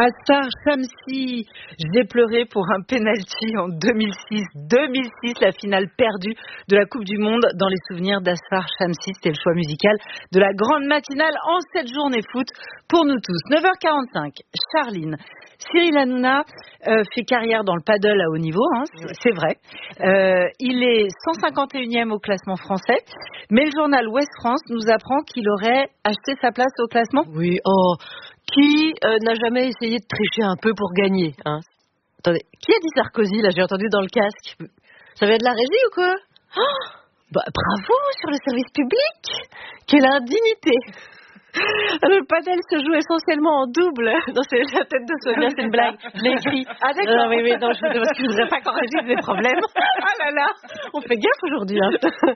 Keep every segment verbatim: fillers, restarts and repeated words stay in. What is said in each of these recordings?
Asghar Shamsi, j'ai pleuré pour un penalty en deux mille six. deux mille six, la finale perdue de la Coupe du Monde. Dans les souvenirs d'Asghar Shamsi, c'était le choix musical de la grande matinale en cette journée foot pour nous tous. neuf heures quarante-cinq, Charline. Cyril Hanouna euh, fait carrière dans le paddle à haut niveau, hein, c'est, c'est vrai. Euh, il est cent cinquante et unième au classement français, mais le journal Ouest France nous apprend qu'il aurait acheté sa place au classement. Oui, oh, qui euh, n'a jamais essayé de tricher un peu pour gagner, hein? Attendez, qui a dit Sarkozy, là, j'ai entendu dans le casque? Ça vient de la régie ou quoi? Oh, bah, bravo sur le service public. Quelle indignité. Le padel se joue essentiellement en double. Non, c'est la tête de Sonia, c'est une blague. Je l'ai écrit. Ah d'accord. Non, oui, oui, non, je ne voudrais pas corriger des problèmes. Ah là là, on fait gaffe aujourd'hui. Hein.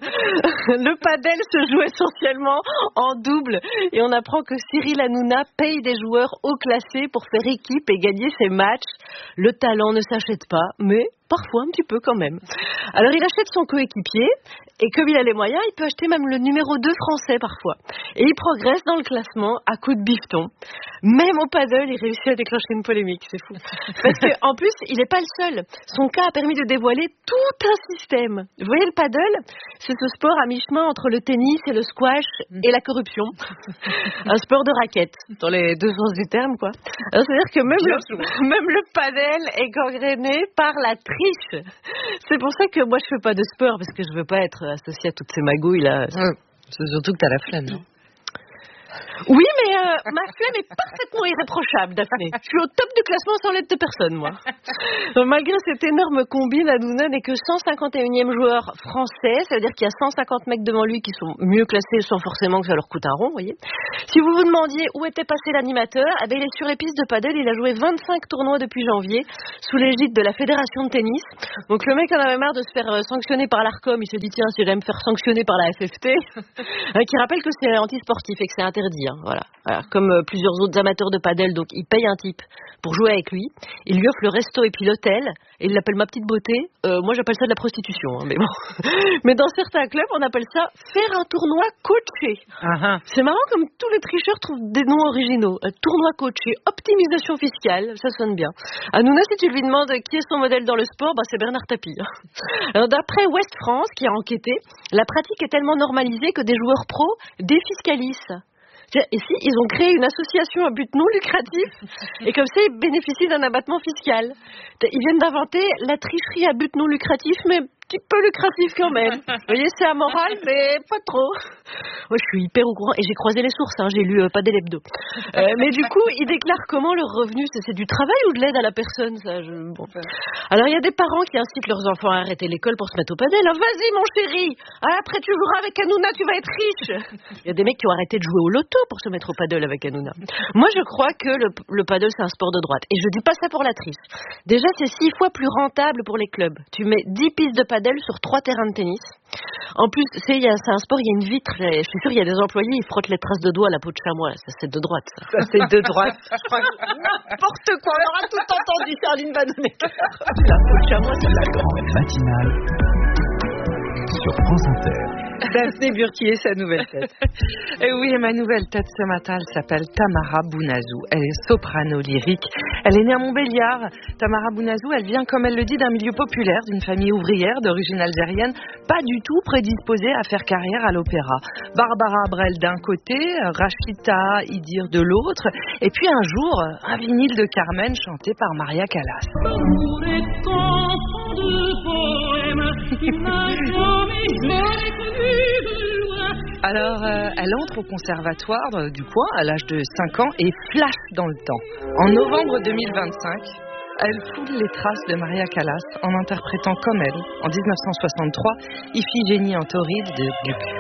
Le padel se joue essentiellement en double et on apprend que Cyril Hanouna paye des joueurs haut classés pour faire équipe et gagner ses matchs. Le talent ne s'achète pas, mais parfois un petit peu quand même. Alors il achète son coéquipier et comme il a les moyens, il peut acheter même le numéro deux français parfois. Et il progresse dans le classement à coups de bifton. Même au paddle, il réussit à déclencher une polémique, c'est fou. Parce qu'en plus, il n'est pas le seul. Son cas a permis de dévoiler tout un système. Vous voyez, le paddle, c'est ce sport à mi-chemin entre le tennis et le squash et la corruption. Un sport de raquette, dans les deux sens du terme, quoi. Alors, c'est-à-dire que même le, même le paddle est gangréné par la triche. C'est pour ça que moi, je fais pas de sport, parce que je veux pas être associée à toutes ces magouilles, là. Mmh. C'est surtout que t'as la flemme, non? Oui, mais euh, ma flemme est parfaitement irréprochable, Daphné. Je suis au top du classement sans l'aide de personne, moi. Donc, malgré cette énorme combine, Hanouna n'est que cent cinquante et unième joueur français. Ça veut dire qu'il y a cent cinquante mecs devant lui qui sont mieux classés sans forcément que ça leur coûte un rond, vous voyez. Si vous vous demandiez où était passé l'animateur, eh bien, il est sur les pistes de paddle. Il a joué vingt-cinq tournois depuis janvier sous l'égide de la Fédération de tennis. Donc le mec en avait marre de se faire sanctionner par l'Arcom. Il se dit, tiens, si j'allais me faire sanctionner par la F F T, qui rappelle que c'est anti-sportif et que c'est interdit. Hein, voilà. Voilà. Comme euh, plusieurs autres amateurs de padel, donc il paye un type pour jouer avec lui, il lui offre le resto et puis l'hôtel, et il l'appelle ma petite beauté. Euh, moi j'appelle ça de la prostitution, hein, mais bon. Mais dans certains clubs, on appelle ça faire un tournoi coaché. Uh-huh. C'est marrant comme tous les tricheurs trouvent des noms originaux. Un tournoi coaché, optimisation fiscale, ça sonne bien. Hanouna, si tu lui demandes qui est son modèle dans le sport, bah, c'est Bernard Tapie. Alors d'après Ouest France, qui a enquêté, la pratique est tellement normalisée que des joueurs pros défiscalisent. Et si, ils ont créé une association à but non lucratif et comme ça, ils bénéficient d'un abattement fiscal. Ils viennent d'inventer la tricherie à but non lucratif, mais un petit peu lucratif quand même. Vous voyez, c'est amoral, mais pas trop. Moi, je suis hyper au courant et j'ai croisé les sources, hein, j'ai lu euh, Padel Hebdo. Euh, mais du coup, ils déclarent comment leur revenu, c'est, c'est du travail ou de l'aide à la personne, ça je... bon. Alors, il y a des parents qui incitent leurs enfants à arrêter l'école pour se mettre au padel. Ah, vas-y, mon chéri, ah, après tu joueras avec Hanouna, tu vas être riche. Il y a des mecs qui ont arrêté de jouer au loto pour se mettre au padel avec Hanouna. Moi, je crois que le, le padel, c'est un sport de droite. Et je dis pas ça pour la triche. Déjà, c'est six fois plus rentable pour les clubs. Tu mets dix pistes de padel sur trois terrains de tennis. En plus, c'est, y a, c'est un sport, il y a une vitre. Je suis sûre, il y a des employés, ils frottent les traces de doigts à la peau de chamois. Ça, c'est de droite. Ça, ça c'est de droite. Je crois que n'importe quoi. On aura tout entendu. Charline va donner. La peau de chamois, c'est la grande matinale sur France Inter. Daphné Burki et sa nouvelle tête. Et oui, ma nouvelle tête ce matin, elle s'appelle Tamara Bounazou. Elle est soprano lyrique. Elle est née à Montbéliard. Tamara Bounazou, elle vient, comme elle le dit, d'un milieu populaire, d'une famille ouvrière d'origine algérienne, pas du tout prédisposée à faire carrière à l'opéra. Barbara Brel d'un côté, Rachita Idir de l'autre, et puis un jour, un vinyle de Carmen chanté par Maria Callas. Alors, euh, elle entre au conservatoire euh, du coin à l'âge de cinq ans et flash dans le temps. En novembre deux mille vingt-cinq, elle foule les traces de Maria Callas en interprétant comme elle, en dix-neuf cent soixante-trois, Iphigénie en Tauride de Gluck.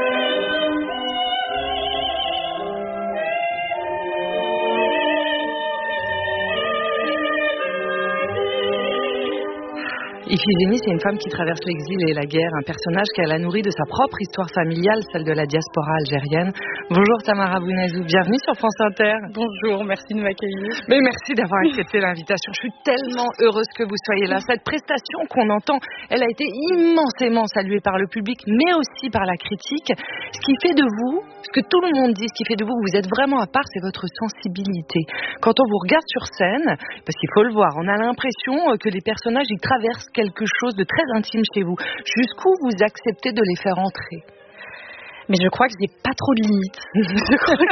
Iphigénie, c'est une femme qui traverse l'exil et la guerre, un personnage qu'elle a nourri de sa propre histoire familiale, celle de la diaspora algérienne. Bonjour Tamara Bounazou, bienvenue sur France Inter. Bonjour, merci de m'accueillir. Mais merci d'avoir accepté l'invitation. Je suis tellement heureuse que vous soyez là. Cette prestation qu'on entend, elle a été immensément saluée par le public, mais aussi par la critique. Ce qui fait de vous, ce que tout le monde dit, ce qui fait de vous que vous êtes vraiment à part, c'est votre sensibilité. Quand on vous regarde sur scène, parce qu'il faut le voir, on a l'impression que les personnages y traversent quelque chose de très intime chez vous. Jusqu'où vous acceptez de les faire entrer? Mais je crois que j'ai pas trop de limites. Je crois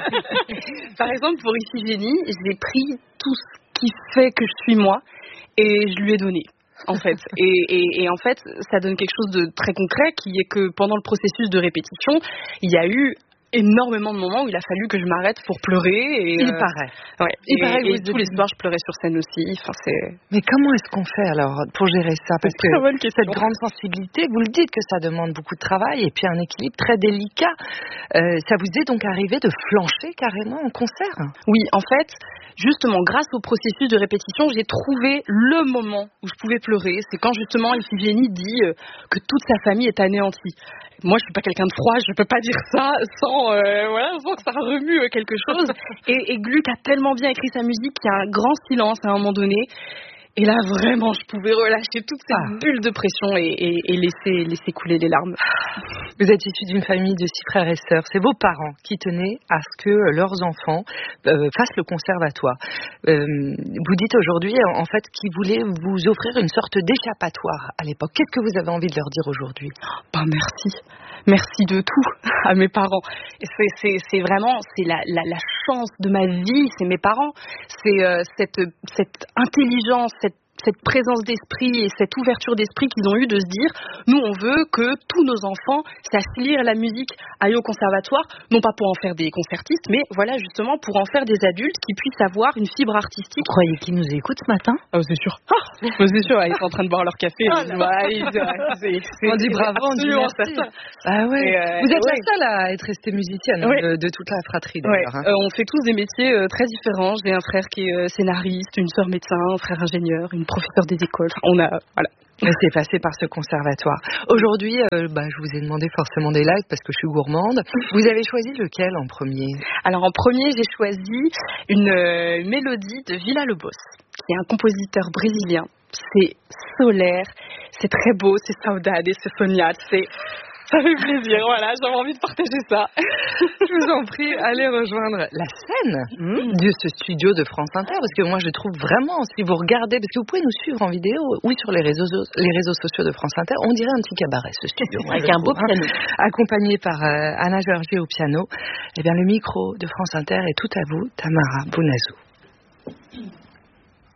que... Par exemple, pour Iphigénie, j'ai pris tout ce qui fait que je suis moi et je lui ai donné. En fait, et, et, et en fait, ça donne quelque chose de très concret, qui est que pendant le processus de répétition, il y a eu énormément de moments où il a fallu que je m'arrête pour pleurer. Et, il euh, paraît. Ouais. Il et, paraît et que tous les soirs, je pleurais sur scène aussi. Enfin, c'est... Mais comment est-ce qu'on fait alors pour gérer ça? Parce que cette question. grande sensibilité, vous le dites que ça demande beaucoup de travail et puis un équilibre très délicat. Euh, ça vous est donc arrivé de flancher carrément en concert? Oui, en fait, justement, grâce au processus de répétition, j'ai trouvé le moment où je pouvais pleurer. C'est quand justement Iphigénie dit euh, que toute sa famille est anéantie. Moi, je suis pas quelqu'un de froid, je peux pas dire ça sans, euh, voilà, sans que ça remue quelque chose. Et, et Gluck a tellement bien écrit sa musique qu'il y a un grand silence à un moment donné. Et là, vraiment, je pouvais relâcher toute cette ah. bulle de pression et, et, et laisser, laisser couler les larmes. Vous êtes issu d'une famille de six frères et sœurs. C'est vos parents qui tenaient à ce que leurs enfants euh, fassent le conservatoire. Euh, vous dites aujourd'hui, en fait, qu'ils voulaient vous offrir une sorte d'échappatoire à l'époque. Qu'est-ce que vous avez envie de leur dire aujourd'hui? Ben, merci. Merci de tout à mes parents. C'est, c'est, c'est vraiment, c'est la, la, la chance de ma vie, c'est mes parents. C'est euh, cette, cette intelligence, cette cette présence d'esprit et cette ouverture d'esprit qu'ils ont eu de se dire, nous on veut que tous nos enfants sachent lire la musique, aillent au conservatoire, non pas pour en faire des concertistes, mais voilà justement pour en faire des adultes qui puissent avoir une fibre artistique. Vous croyez qu'ils nous écoutent ce matin? Ah, c'est sûr. Ah, c'est sûr, ils sont en train de boire leur café. Oh, ouais, ils, c'est, c'est, on dit bravo, on dit merci. Ah ouais. Et euh, vous êtes ouais. la seule à être restée musicienne ouais. de, de toute la fratrie d'ailleurs. Ouais. Hein. Euh, on fait tous des métiers euh, très différents. J'ai un frère qui est euh, scénariste, une sœur médecin, un frère ingénieur, une professeur des écoles. On a, voilà. C'est passé par ce conservatoire. Aujourd'hui, euh, bah, je vous ai demandé forcément des lives parce que je suis gourmande. Vous avez choisi lequel en premier? Alors en premier, j'ai choisi une euh, mélodie de Villa-Lobos, qui est un compositeur brésilien. C'est solaire, c'est très beau, c'est saudade, c'est sognate, c'est... Ça fait plaisir, voilà, j'avais envie de partager ça. Je vous en prie, allez rejoindre la scène mmh. de ce studio de France Inter, parce que moi je trouve vraiment, si vous regardez, parce que vous pouvez nous suivre en vidéo, oui, sur les réseaux, les réseaux sociaux de France Inter, on dirait un petit cabaret, ce studio. Avec un beau piano. Hein, accompagné par euh, Anna Georgier au piano. Eh bien, le micro de France Inter est tout à vous, Tamara Bounazou.